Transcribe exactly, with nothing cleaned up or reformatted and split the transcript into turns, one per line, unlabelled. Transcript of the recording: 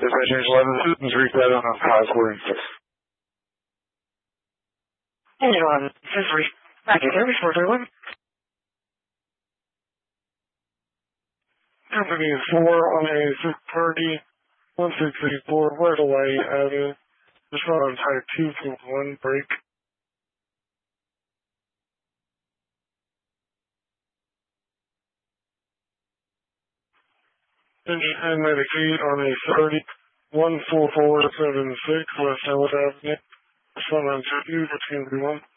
Dispatch eleven, Susan's reached out on a cause scoring six.
eleven, Sensory, ninety service four thirty-one.
Company four on a six thirty, one six three four, right away, Avenue. Respond on type two point one, break. Engine and Medicaid on a thirty, one four four seven six, West Ellis Avenue. Respond on type two, between one.